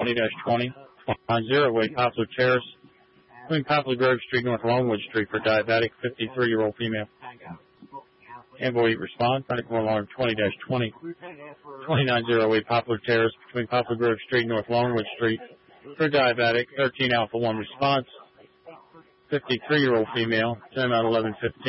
20-20, 2908 Poplar Terrace, between Poplar Grove Street, North Longwood Street, for diabetic 53-year-old female. Envoy response, medical alarm 20-20, 2908 Poplar Terrace, between Poplar Grove Street, North Longwood Street, for diabetic 13 Alpha 1 response, 53-year-old female, 10 out 11:15.